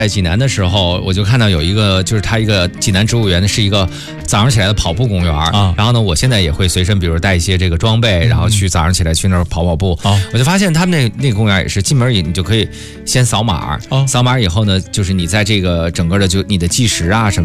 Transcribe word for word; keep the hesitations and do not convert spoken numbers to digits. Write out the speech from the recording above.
在济南的时候，我就看到有一个，就是它一个济南植物园是一个早上起来的跑步公园啊。然后呢，我现在也会随身，比如带一些这个装备，然后去早上起来去那儿跑跑步。 哦、 我就发现他们那那个公园也是进门你就可以先扫码， 哦、 扫码以后呢，就是你在这个整个的就你的计时啊什么。